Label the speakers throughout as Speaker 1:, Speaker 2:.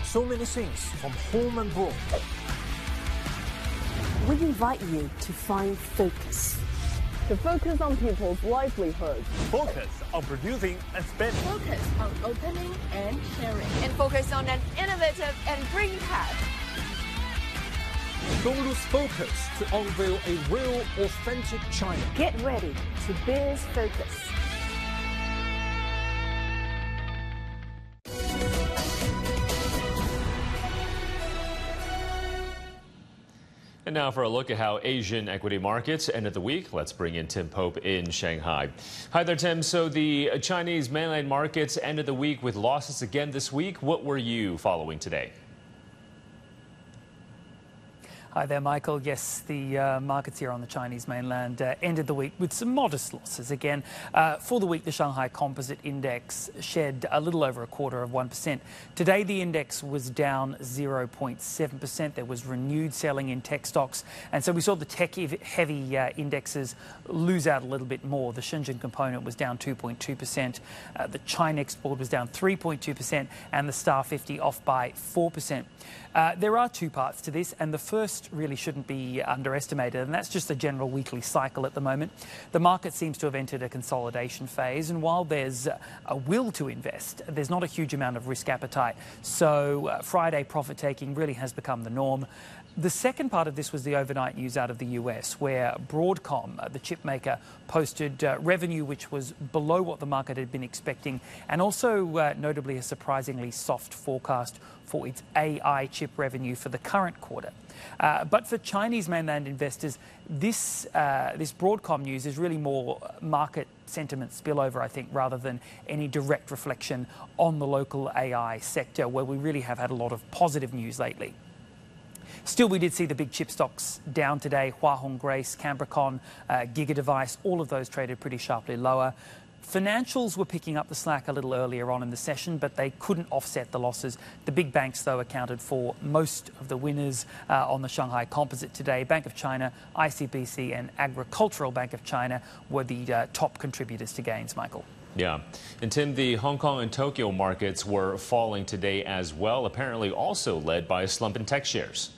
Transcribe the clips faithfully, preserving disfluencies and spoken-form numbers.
Speaker 1: so many things from home and abroad.
Speaker 2: We invite you to find focus.
Speaker 3: To focus on people's livelihoods.
Speaker 1: Focus on producing and spending.
Speaker 4: Focus on opening and sharing.
Speaker 5: And focus on an innovative and green path.
Speaker 1: Don't lose focus to unveil a real, authentic China.
Speaker 2: Get ready to Biz Focus.
Speaker 6: And now for a look at how Asian equity markets ended the week. Let's bring in Tim Pope in Shanghai. Hi there, Tim. So the Chinese mainland markets ended the week with losses again this week. What were you following today?
Speaker 7: Hi there, Michael. Yes, the uh, markets here on the Chinese mainland uh, ended the week with some modest losses. Again, uh, for the week, the Shanghai Composite Index shed a little over a quarter of one percent. Today, the index was down zero point seven percent. There was renewed selling in tech stocks. And so we saw the tech-heavy uh, indexes lose out a little bit more. The Shenzhen component was down two point two percent. Uh, the Chinex board was down three point two percent. And the Star fifty off by four percent. Uh, there are two parts to this, and the first really shouldn't be underestimated, and that's just the general weekly cycle at the moment. The market seems to have entered a consolidation phase, and while there's a will to invest, there's not a huge amount of risk appetite. So uh, Friday profit-taking really has become the norm. The second part of this was the overnight news out of the U S, where Broadcom, uh, the chip maker, posted uh, revenue which was below what the market had been expecting, and also uh, notably a surprisingly soft forecast for its A I chip revenue for the current quarter. Uh, but for Chinese mainland investors, this, uh, this Broadcom news is really more market sentiment spillover, I think, rather than any direct reflection on the local A I sector, where we really have had a lot of positive news lately. Still, we did see the big chip stocks down today. Hua Hong Grace, Cambricon, uh, GigaDevice, all of those traded pretty sharply lower. Financials were picking up the slack a little earlier on in the session, but they couldn't offset the losses. The big banks, though, accounted for most of the winners uh, on the Shanghai Composite today. Bank of China, I C B C and Agricultural Bank of China were the uh, top contributors to gains, Michael.
Speaker 6: Yeah. And Tim, the Hong Kong and Tokyo markets were falling today as well, apparently also led by a slump in tech shares.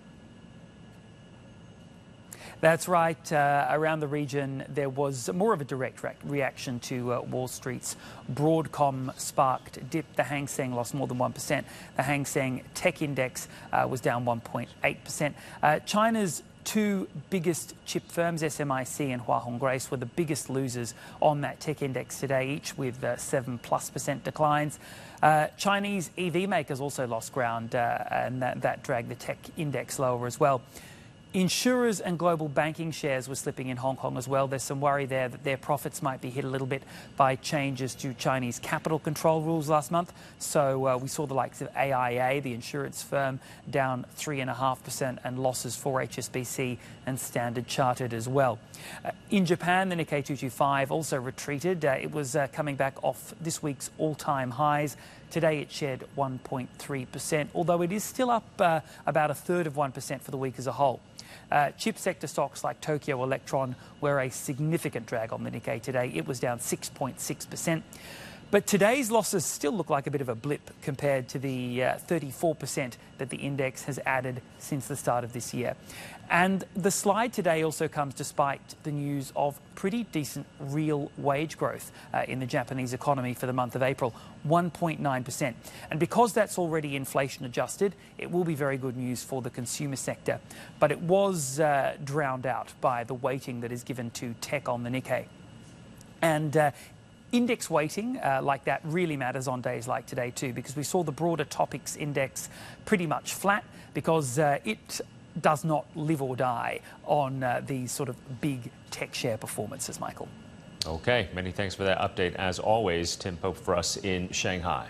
Speaker 7: That's right. Uh, around the region, there was more of a direct re reaction to uh, Wall Street's Broadcom sparked dip. The Hang Seng lost more than one percent. The Hang Seng Tech Index uh, was down one point eight percent. Uh, China's two biggest chip firms, S M I C and Hua Hong Grace, were the biggest losers on that tech index today, each with uh, seven plus percent declines. Uh, Chinese E V makers also lost ground, uh, and that, that dragged the tech index lower as well. Insurers and global banking shares were slipping in Hong Kong as well. There's some worry there that their profits might be hit a little bit by changes to Chinese capital control rules last month. So uh, we saw the likes of A I A, the insurance firm, down three point five percent, and losses for H S B C and Standard Chartered as well. Uh, in Japan, the Nikkei two twenty-five also retreated. Uh, it was uh, coming back off this week's all-time highs. Today it shed one point three percent, although it is still up uh, about a third of one percent for the week as a whole. Uh, chip sector stocks like Tokyo Electron were a significant drag on the Nikkei today. It was down six point six percent. But today's losses still look like a bit of a blip compared to the uh, thirty-four percent that the index has added since the start of this year. And the slide today also comes despite the news of pretty decent real wage growth uh, in the Japanese economy for the month of April, one point nine percent. And because that's already inflation adjusted, it will be very good news for the consumer sector. But it was uh, drowned out by the weighting that is given to tech on the Nikkei. And uh, index weighting uh, like that really matters on days like today too, because we saw the broader topics index pretty much flat because uh, it does not live or die on uh, these sort of big tech share performances, Michael.
Speaker 6: Okay, many thanks for that update. As always, Tim Pope for us in Shanghai.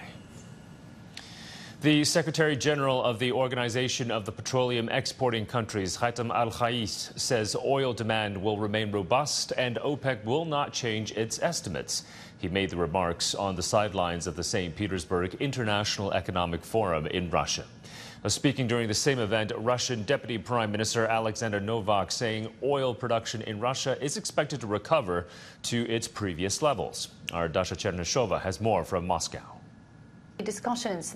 Speaker 6: The Secretary General of the Organization of the Petroleum Exporting Countries, Haitham Al-Khais, says oil demand will remain robust and OPEC will not change its estimates. He made the remarks on the sidelines of the Saint Petersburg International Economic Forum in Russia. Now, speaking during the same event, Russian Deputy Prime Minister Alexander Novak saying oil production in Russia is expected to recover to its previous levels. Our Dasha Chernyshova has more from Moscow.
Speaker 8: Discussions